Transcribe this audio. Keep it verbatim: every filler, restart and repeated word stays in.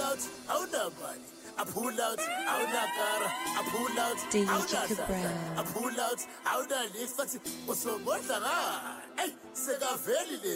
out, awunabani. I pull out, awunakara. I pull out, D J awunadla. I pull out, awunalisa. Usobodla nga. Hey, sekaveli le.